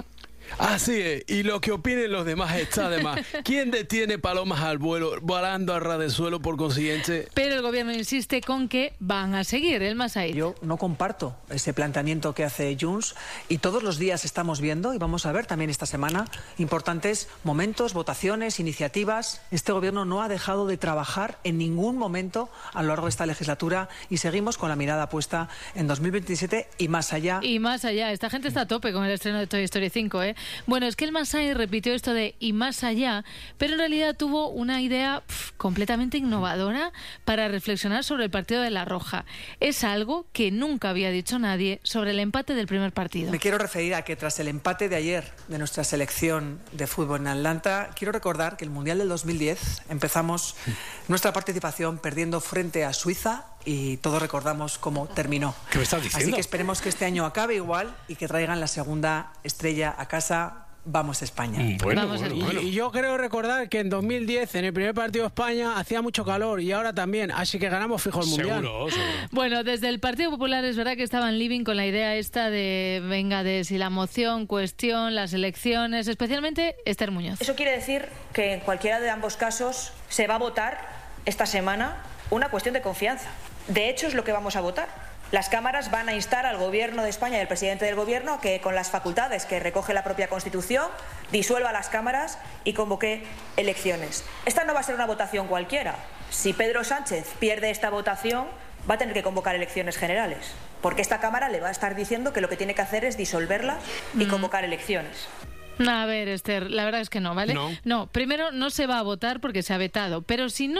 Así es, y lo que opinen los demás está de más. ¿Quién detiene palomas al vuelo, volando a ras de suelo por consiguiente? Pero el gobierno insiste con que van a seguir el Massaid. Yo no comparto ese planteamiento que hace Junts y todos los días estamos viendo, y vamos a ver también esta semana, importantes momentos, votaciones, iniciativas. Este gobierno no ha dejado de trabajar en ningún momento a lo largo de esta legislatura y seguimos con la mirada puesta en 2027 y más allá. Y más allá. Esta gente está a tope con el estreno de Toy Story 5, ¿eh? Bueno, es que el Massaid repitió esto de y más allá, pero en realidad tuvo una idea completamente innovadora para reflexionar sobre el partido de La Roja. Es algo que nunca había dicho nadie sobre el empate del primer partido. Me quiero referir a que tras el empate de ayer de nuestra selección de fútbol en Atlanta, quiero recordar que el Mundial del 2010 empezamos nuestra participación perdiendo frente a Suiza y todos recordamos cómo terminó. ¿Qué me estás diciendo? Así que esperemos que este año acabe igual y que traigan la segunda estrella a casa. Vamos España. Bueno. Y yo creo recordar que en 2010, en el primer partido de España, hacía mucho calor y ahora también, así que ganamos fijo el Mundial. Seguro. Bueno, desde el Partido Popular es verdad que estaban living con la idea esta de, venga, de si la moción, cuestión, las elecciones, especialmente Esther Muñoz. Eso quiere decir que en cualquiera de ambos casos se va a votar esta semana una cuestión de confianza. De hecho, es lo que vamos a votar. Las cámaras van a instar al Gobierno de España y al presidente del Gobierno que, con las facultades que recoge la propia Constitución, disuelva las cámaras y convoque elecciones. Esta no va a ser una votación cualquiera. Si Pedro Sánchez pierde esta votación, va a tener que convocar elecciones generales, porque esta Cámara le va a estar diciendo que lo que tiene que hacer es disolverla y convocar elecciones. A ver, Esther, la verdad es que no, ¿vale? No, primero no se va a votar porque se ha vetado, pero si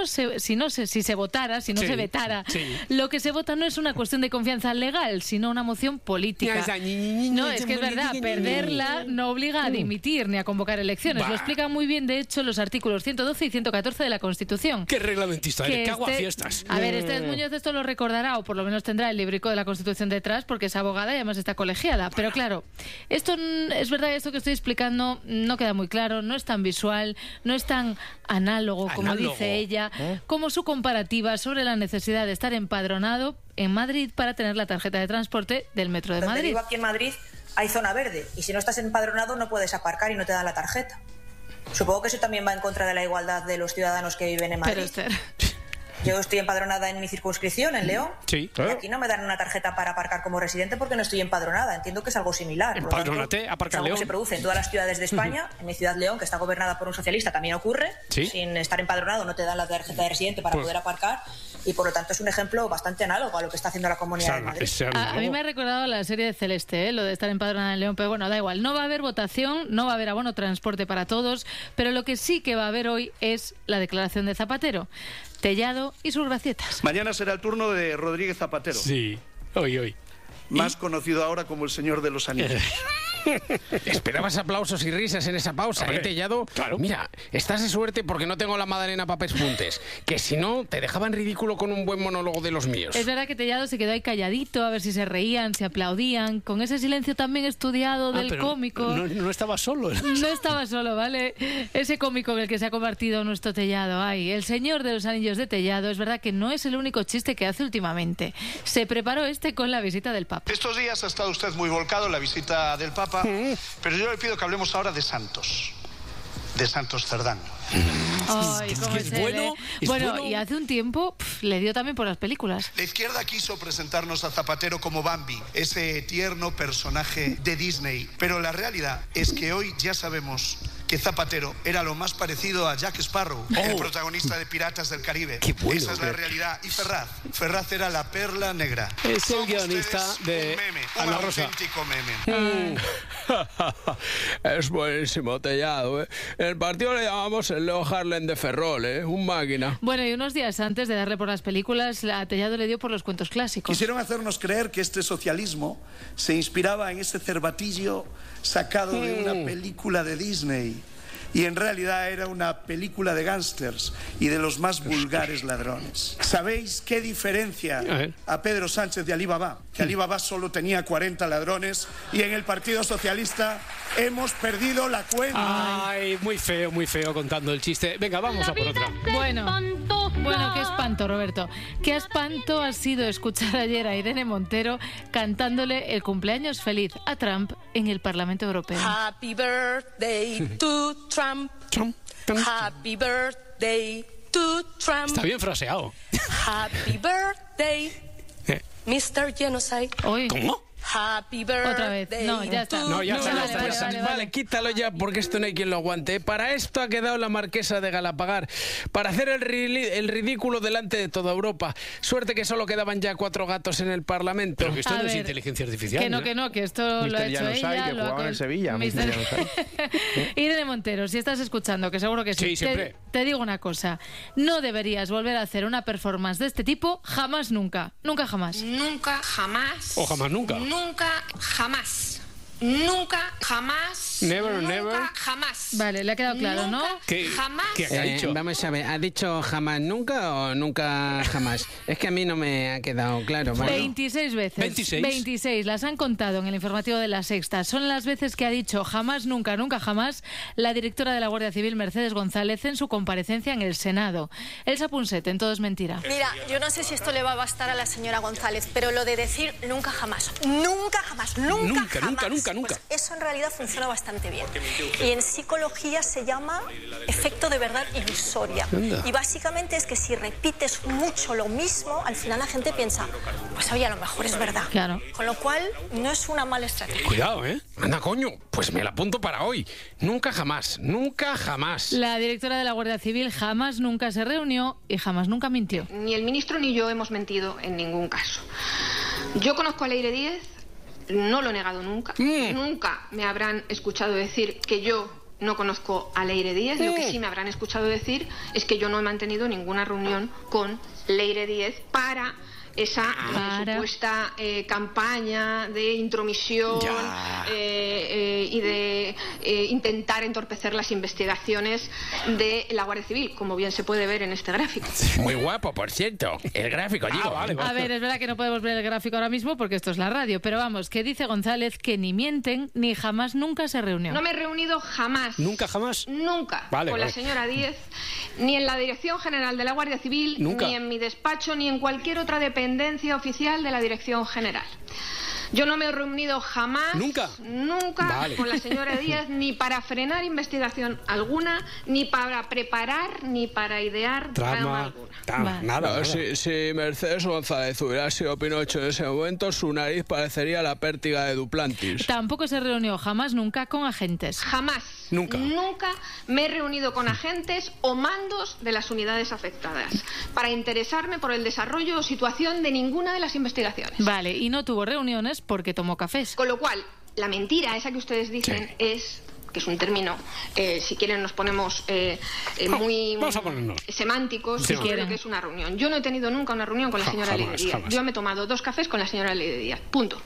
se vetara, lo que se vota no es una cuestión de confianza legal, sino una moción política. No, es que es verdad, perderla no obliga a dimitir ni a convocar elecciones. Lo explican muy bien, de hecho, los artículos 112 y 114 de la Constitución. ¿Qué reglamentista eres? ¿Qué hago a fiestas? A ver, Esther Muñoz esto lo recordará, o por lo menos tendrá el librico de la Constitución detrás, porque es abogada y además está colegiada. Pero claro, esto es verdad, esto que estoy explicando no queda muy claro, no es tan visual, no es tan análogo, como dice ella, como su comparativa sobre la necesidad de estar empadronado en Madrid para tener la tarjeta de transporte del Metro de Madrid. Vivo aquí en Madrid hay zona verde y si no estás empadronado no puedes aparcar y no te dan la tarjeta. Supongo que eso también va en contra de la igualdad de los ciudadanos que viven en Madrid. Pero Esther... Yo estoy empadronada en mi circunscripción, en León. Sí. Y aquí no me dan una tarjeta para aparcar como residente porque no estoy empadronada. Entiendo que es algo similar. Empadrónate, aparca en León. Es algo que se produce en todas las ciudades de España. En mi ciudad, León, que está gobernada por un socialista, también ocurre. ¿Sí? Sin estar empadronado no te dan la tarjeta de residente para poder aparcar. Y por lo tanto es un ejemplo bastante análogo a lo que está haciendo la Comunidad de Madrid. A mí me ha recordado la serie de Celeste, lo de estar empadronada en León, pero bueno, da igual. No va a haber votación, no va a haber abono transporte para todos, pero lo que sí que va a haber hoy es la declaración de Zapatero. Tellado y sus gracietas. Mañana será el turno de Rodríguez Zapatero. Sí, hoy. Más conocido ahora como el Señor de los Anillos. Esperabas aplausos y risas en esa pausa, Tellado. Claro. Mira, estás de suerte porque no tengo la Madalena Papes Puntes, que si no, te dejaban ridículo con un buen monólogo de los míos. Es verdad que Tellado se quedó ahí calladito, a ver si se reían, si aplaudían, con ese silencio también estudiado del cómico. No estaba solo. No estaba solo, ¿vale? Ese cómico en el que se ha convertido nuestro Tellado. Ay, el Señor de los Anillos de Tellado, es verdad que no es el único chiste que hace últimamente. Se preparó con la visita del Papa. Estos días ha estado usted muy volcado en la visita del Papa, pero yo le pido que hablemos ahora de Santos Cerdán. Ay, cómo es él, bueno, y hace un tiempo le dio también por las películas. La izquierda quiso presentarnos a Zapatero como Bambi, ese tierno personaje de Disney, pero la realidad es que hoy ya sabemos que Zapatero era lo más parecido a Jack Sparrow, el protagonista de Piratas del Caribe. Qué bueno, esa es la realidad. Y Ferraz era la perla negra. Es el guionista de Ana Rosa. Un auténtico meme. Es buenísimo, Tellado, ¿eh? El partido le llamamos el Leo Harlem de Ferrol, ¿eh? Un máquina. Bueno, y unos días antes de darle por las películas, a Tellado le dio por los cuentos clásicos. Quisieron hacernos creer que este socialismo se inspiraba en ese cervatillo sacado de una película de Disney. y en realidad era una película de gángsters y de los más vulgares ladrones. ¿Sabéis qué diferencia a Pedro Sánchez de Alibaba? Que Alibaba solo tenía 40 ladrones y en el Partido Socialista hemos perdido la cuenta. Ay, muy feo contando el chiste. Venga, vamos a por otra. Bueno, qué espanto, Roberto. Qué espanto ha sido escuchar ayer a Irene Montero cantándole el cumpleaños feliz a Trump en el Parlamento Europeo. Happy birthday to Trump. Happy birthday to Trump. Está bien fraseado. Happy birthday, Mr. Genocide. ¿Cómo? Happy birthday. Otra vez. No, ya está. No, ya está. Vale, quítalo ya porque esto no hay quien lo aguante. Para esto ha quedado la marquesa de Galapagar, para hacer el ridículo delante de toda Europa. Suerte que solo quedaban ya 4 gatos en el Parlamento. Pero que esto no es inteligencia artificial. Que esto lo ha hecho ella. Que jugaba en Sevilla. Irene Montero, si estás escuchando, que seguro que sí. Te digo una cosa. No deberías volver a hacer una performance de este tipo jamás, nunca. Nunca, jamás. Nunca, jamás. O jamás, nunca. Nunca, jamás. Nunca, jamás. Never. Jamás. Vale, le ha quedado claro, ¿no? Jamás. ¿Qué ha dicho? Vamos a ver, ¿ha dicho jamás nunca o nunca jamás? Es que a mí no me ha quedado claro. ¿Vale? 26 veces. 26. Las han contado en el informativo de La Sexta. Son las veces que ha dicho jamás, nunca, nunca, jamás la directora de la Guardia Civil, Mercedes González, en su comparecencia en el Senado. Elsa Punset, en Todo es Mentira. Mira, yo no sé si esto le va a bastar a la señora González, pero lo de decir nunca, jamás. Nunca, jamás. Pues eso en realidad funciona bastante bien. Y en psicología se llama efecto de verdad ilusoria. Y básicamente es que si repites mucho lo mismo, al final la gente piensa, pues oye, a lo mejor es verdad. Claro. Con lo cual, no es una mala estrategia. Cuidado, ¿eh? Anda, coño, pues me la apunto para hoy. Nunca, jamás. Nunca, jamás. La directora de la Guardia Civil jamás, nunca se reunió y jamás, nunca mintió. Ni el ministro ni yo hemos mentido en ningún caso. Yo conozco a Leire Díez. No lo he negado nunca. Nunca me habrán escuchado decir que yo no conozco a Leire Díez. Lo que sí me habrán escuchado decir es que yo no he mantenido ninguna reunión con Leire Díez para esa supuesta campaña de intromisión y de intentar entorpecer las investigaciones de la Guardia Civil, como bien se puede ver en este gráfico. Muy guapo, por cierto. El gráfico, digo. A ver, es verdad que no podemos ver el gráfico ahora mismo porque esto es la radio, pero vamos, que dice González que ni mienten ni jamás nunca se reunió. No me he reunido jamás. ¿Nunca, jamás? Nunca con la señora Díez, ni en la Dirección General de la Guardia Civil, ni en mi despacho, ni en cualquier otra dependencia oficial de la Dirección General. Yo no me he reunido jamás, nunca con la señora Díaz, ni para frenar investigación alguna, ni para preparar, ni para idear trama alguna. Nada. Si Mercedes González hubiera sido Pinocho en ese momento, su nariz parecería la pértiga de Duplantis. Tampoco se reunió jamás, nunca con agentes. Jamás. Nunca me he reunido con agentes o mandos de las unidades afectadas para interesarme por el desarrollo o situación de ninguna de las investigaciones. Vale, y no tuvo reuniones porque tomó cafés. Con lo cual, la mentira esa que ustedes dicen es, que es un término, si quieren nos ponemos muy semánticos, si quieren que es una reunión. Yo no he tenido nunca una reunión con la señora Leire Díaz. Yo me he tomado 2 cafés con la señora Leire Díaz. Punto.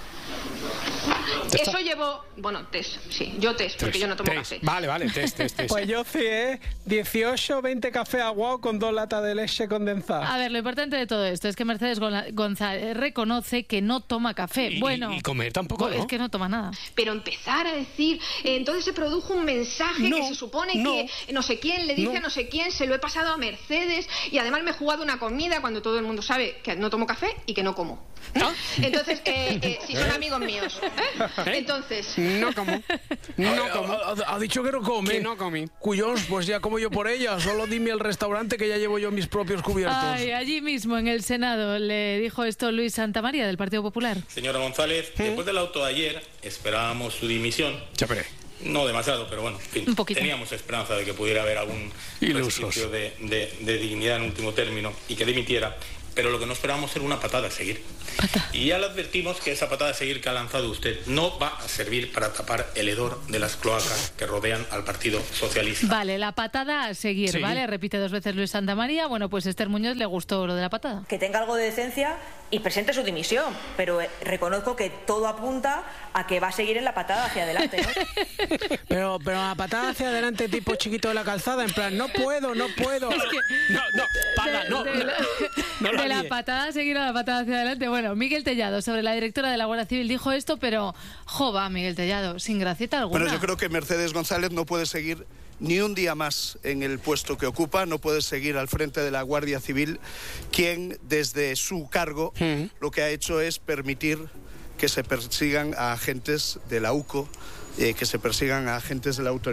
Eso llevo, yo porque yo no tomo café. Vale, test. Pues yo 18, 20 cafés aguados con 2 latas de leche condensada. A ver, lo importante de todo esto es que Mercedes González reconoce que no toma café. Y comer tampoco, ¿no? Es que no toma nada. Pero empezar a decir, entonces se produjo un mensaje que se supone que no sé quién le dice a no sé quién, se lo he pasado a Mercedes y además me he jugado una comida cuando todo el mundo sabe que no tomo café y que no como. Entonces, si son amigos míos, entonces... No como. Ha dicho que no come. Que no comí. Cuyos, pues ya como yo por ella. Solo dime el restaurante que ya llevo yo mis propios cubiertos. Ay, allí mismo en el Senado le dijo esto Luis Santamaría del Partido Popular. Señora González, después del auto de ayer esperábamos su dimisión. No demasiado, pero bueno, en fin, teníamos esperanza de que pudiera haber algún resquicio de dignidad en último término y que dimitiera. pero lo que no esperábamos era una patada a seguir. Y ya le advertimos que esa patada a seguir que ha lanzado usted no va a servir para tapar el hedor de las cloacas que rodean al Partido Socialista. Vale, la patada a seguir, sí. ¿Vale? Repite 2 veces Luis Santamaría. Bueno, pues Esther Muñoz le gustó lo de la patada. Que tenga algo de decencia y presente su dimisión, pero reconozco que todo apunta a que va a seguir en la patada hacia adelante, ¿no? pero la patada hacia adelante tipo Chiquito de la Calzada, en plan, no puedo. Es que de la patada a seguir a la patada hacia adelante. Bueno, Miguel Tellado, sobre la directora de la Guardia Civil, dijo esto, pero va, Miguel Tellado, sin gracieta alguna. Bueno, yo creo que Mercedes González no puede seguir ni un día más en el puesto que ocupa, no puede seguir al frente de la Guardia Civil, quien desde su cargo lo que ha hecho es permitir que se persigan a agentes de la UCO, que se persigan a agentes de la autoridad.